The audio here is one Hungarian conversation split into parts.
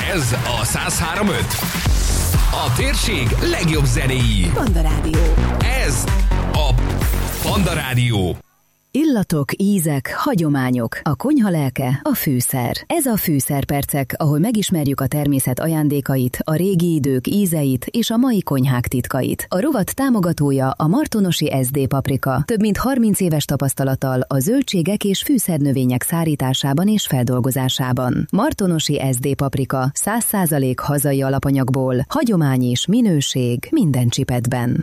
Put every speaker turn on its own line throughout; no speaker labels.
Ez a 103.5. A térség legjobb zenéi.
Panda Rádió.
Ez a Panda Rádió.
Illatok, ízek, hagyományok, a konyha lelke, a fűszer. Ez a Fűszerpercek, ahol megismerjük a természet ajándékait, a régi idők ízeit és a mai konyhák titkait. A rovat támogatója a Martonosi SD Paprika. Több mint 30 éves tapasztalattal a zöldségek és fűszernövények szárításában és feldolgozásában. Martonosi SD Paprika 100% hazai alapanyagból, hagyomány és minőség minden csipetben.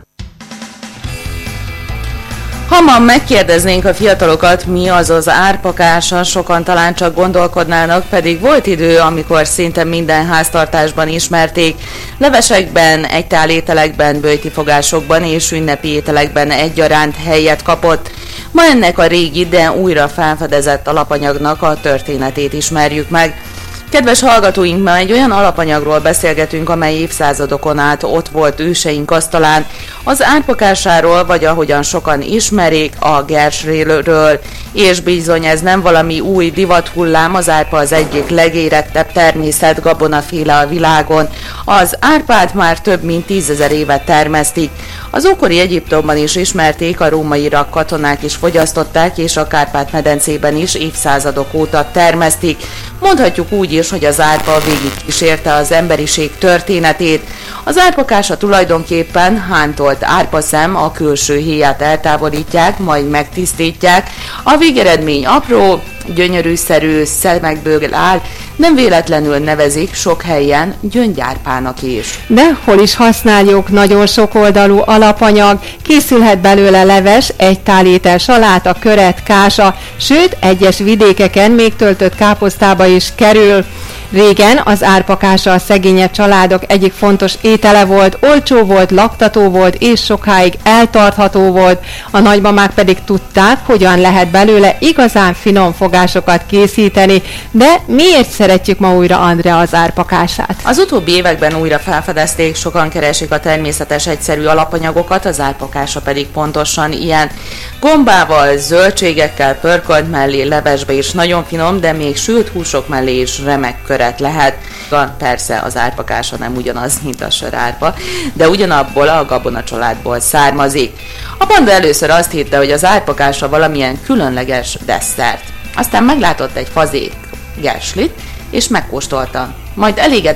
Ha ma megkérdeznénk a fiatalokat, mi az az árpakása, sokan talán csak gondolkodnának, pedig volt idő, amikor szinte minden háztartásban ismerték. Levesekben, egytálételekben, böjtifogásokban és ünnepi ételekben egyaránt helyet kapott. Ma ennek a régi, de újra felfedezett alapanyagnak a történetét ismerjük meg. Kedves hallgatóink, ma egy olyan alapanyagról beszélgetünk, amely évszázadokon át ott volt őseink asztalán, az árpakásáról, vagy ahogyan sokan ismerik, a gersről. És bizony ez nem valami új divathullám, az árpa az egyik legérettebb természet gabonaféle a világon. Az árpát már több mint 10 000 éve termesztik. Az ókori Egyiptomban is ismerték, a római katonák is fogyasztották, és a Kárpát-medencében is évszázadok óta termesztik. Mondhatjuk úgy is, hogy az árpa végig kísérte az emberiség történetét. Az árpakása tulajdonképpen hántolt árpaszem, a külső héját eltávolítják, majd megtisztítják. A végeredmény apró, gyönyörűszerű szemekből áll, nem véletlenül nevezik sok helyen gyöngyárpának is.
De hol is használjuk, nagyon sokoldalú alapanyag, készülhet belőle leves, egy tálétel saláta, köret, kása, sőt egyes vidékeken még töltött káposztába is kerül. Régen az árpakása a szegényebb családok egyik fontos étele volt, olcsó volt, laktató volt és sokáig eltartható volt. A nagymamák pedig tudták, hogyan lehet belőle igazán finom fogásokat készíteni. De miért szeretjük ma újra, Andrea, az árpakását?
Az utóbbi években újra felfedezték, sokan keresik a természetes egyszerű alapanyagokat, az árpakása pedig pontosan ilyen. Gombával, zöldségekkel, pörkölt mellé, levesbe is nagyon finom, de még sült húsok mellé is remek köret lehet. Persze az árpakása nem ugyanaz, mint a sörárpa, de ugyanabból a gabona családból származik. A Panda először azt hitte, hogy az árpakása valamilyen különleges desszert. Aztán meglátott egy fazék gerslit, és megkóstolta. Majd elégedett